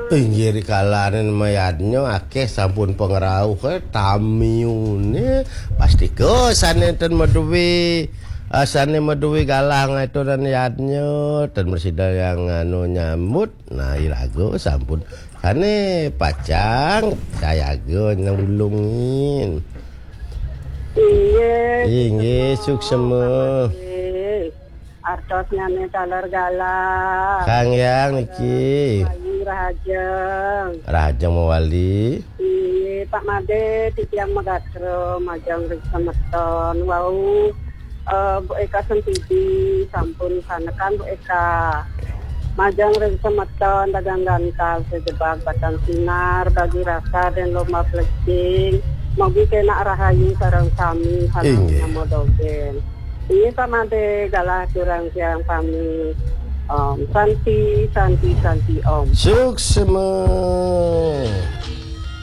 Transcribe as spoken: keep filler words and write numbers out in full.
Pinggir kalanan mayatnya akeh sampun pengerau ke tamiune pasti ke sana ten maduwi asane maduwi galang itu dan yadnya dan bersida yang anu nyambut nah irago sampun kane pacang saya go nulungin iya inggih suksema artos nyane taler galang Kang Yang niki Rajeng Rajeng Mawali iya Pak Made titiang Magatro Majang Riksameton wau uh, Bu Eka Sentidi sampun sanekan Bu Eka Majang Riksameton dagang gantal sejebak batang sinar bagi rasa dan lomba flexing mogi kena rahayu sarang sami sarang namodogen iya Pak Made galah curang siang kami Om Santi, Santi, Santi Om. Suksema.